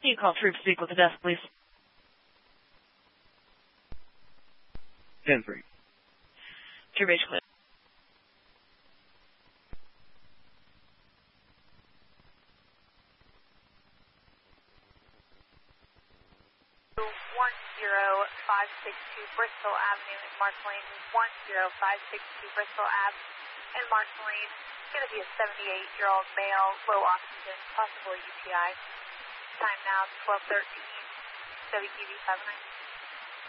You call Troop speak with the desk, please. 10-3. Troop H clear. Bristol Avenue in Marceline, 10562 Bristol Ave in Marceline. It's going to be a 78-year-old male, low oxygen, possible UTI. Time now 12:13. WQV 59.